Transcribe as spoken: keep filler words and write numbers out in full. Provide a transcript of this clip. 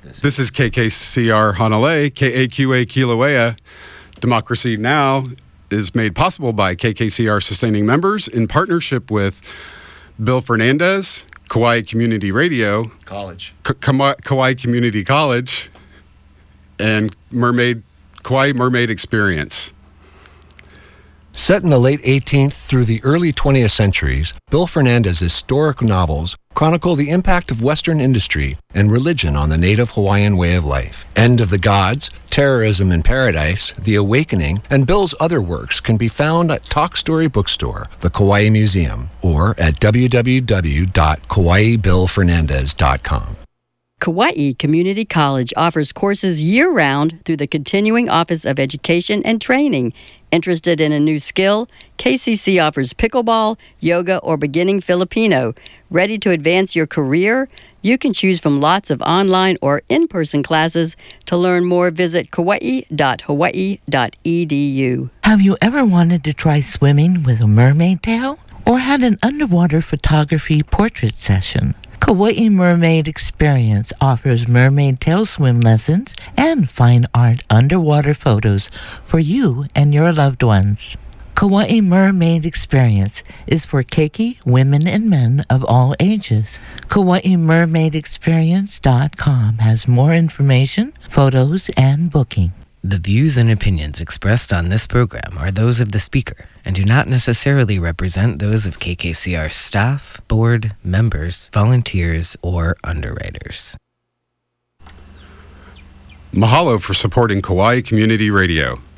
This is K K C R Hanalei, K A Q A Kilauea. Democracy Now! Is made possible by K K C R sustaining members in partnership with Bill Fernandez, Kauai Community Radio, College, K- Kauai, Kauai Community College, and Mermaid Kauai Mermaid Experience. Set in the late eighteenth through the early twentieth centuries, Bill Fernandez's historic novels chronicle the impact of Western industry and religion on the native Hawaiian way of life. End of the Gods, Terrorism in Paradise, The Awakening, and Bill's other works can be found at Talk Story Bookstore, the Kauai Museum, or at w w w dot kauai bill fernandez dot com. Kauai Community College offers courses year-round through the Continuing Office of Education and Training. Interested in a new skill? K C C offers pickleball, yoga, or beginning Filipino. Ready to advance your career? You can choose from lots of online or in-person classes. To learn more, visit kauai dot hawaii dot e d u. Have you ever wanted to try swimming with a mermaid tail? Or had an underwater photography portrait session? Kauai Mermaid Experience offers mermaid tail swim lessons and fine art underwater photos for you and your loved ones. Kauai Mermaid Experience is for keiki women and men of all ages. Kauai Mermaid Experience dot com has more information, photos, and booking. The views and opinions expressed on this program are those of the speaker and do not necessarily represent those of K K C R staff, board, members, volunteers, or underwriters. Mahalo for supporting Kauai Community Radio.